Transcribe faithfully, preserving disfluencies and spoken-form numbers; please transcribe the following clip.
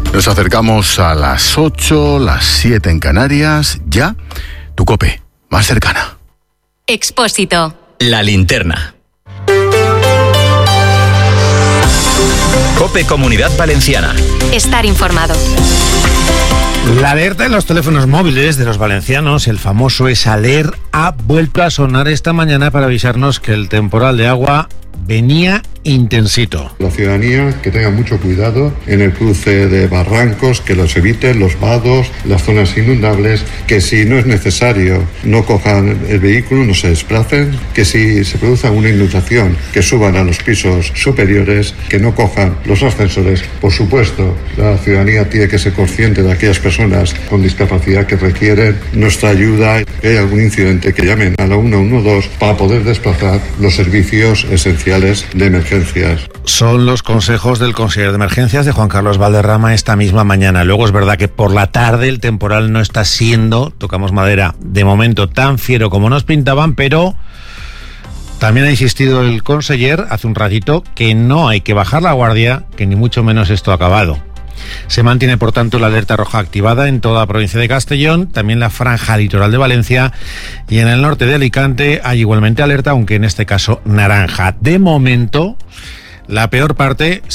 Nos acercamos a las ocho, las siete en Canarias. Ya, tu COPE, más cercana. Expósito. La linterna. COPE Comunidad Valenciana. Estar informado. La alerta en los teléfonos móviles de los valencianos, el famoso Esaler, ha vuelto a sonar esta mañana para avisarnos que el temporal de agua venía intensito. La ciudadanía que tenga mucho cuidado en el cruce de barrancos, que los eviten, los vados, las zonas inundables, que si no es necesario no cojan el vehículo, no se desplacen, que si se produce una inundación que suban a los pisos superiores, que no cojan los ascensores. Por supuesto, la ciudadanía tiene que ser consciente de aquellas personas con discapacidad que requieren nuestra ayuda. Si hay algún incidente, que llamen a la uno uno dos para poder desplazar los servicios esenciales de emergencias. Son los consejos del consejero de emergencias de Juan Carlos Valderrama esta misma mañana. Luego es verdad que por la tarde el temporal no está siendo, tocamos madera, de momento tan fiero como nos pintaban, pero también ha insistido el conseller hace un ratito que no hay que bajar la guardia, que ni mucho menos esto ha acabado. Se mantiene, por tanto, la alerta roja activada en toda la provincia de Castellón, también la franja litoral de Valencia, y en el norte de Alicante hay igualmente alerta, aunque en este caso naranja. De momento, la peor parte